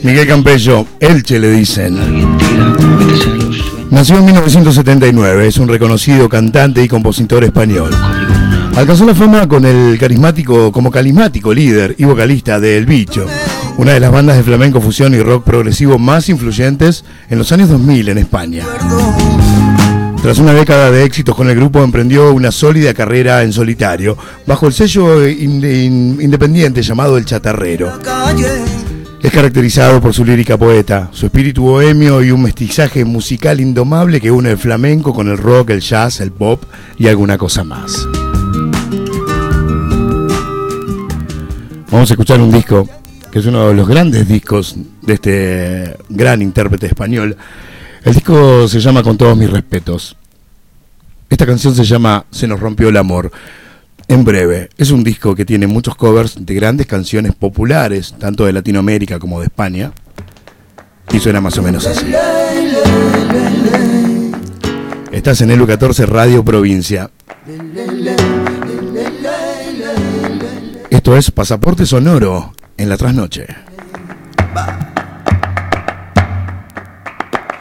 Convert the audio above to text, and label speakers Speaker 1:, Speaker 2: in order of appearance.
Speaker 1: Miguel Campello, Elche le dicen. Nació en 1979, es un reconocido cantante y compositor español. Alcanzó la fama como carismático líder y vocalista de El Bicho, una de las bandas de flamenco, fusión y rock progresivo más influyentes en los años 2000 en España. Tras una década de éxitos con el grupo, emprendió una sólida carrera en solitario, bajo el sello independiente llamado El Chatarrero. Es caracterizado por su lírica poeta, su espíritu bohemio y un mestizaje musical indomable que une el flamenco con el rock, el jazz, el pop y alguna cosa más. Vamos a escuchar un disco que es uno de los grandes discos de este gran intérprete español. El disco se llama Con todos mis respetos. Esta canción se llama Se nos rompió el amor. En breve, es un disco que tiene muchos covers de grandes canciones populares, tanto de Latinoamérica como de España, y suena más o menos así. Estás en Elu 14 Radio Provincia. Esto es Pasaporte Sonoro en la trasnoche.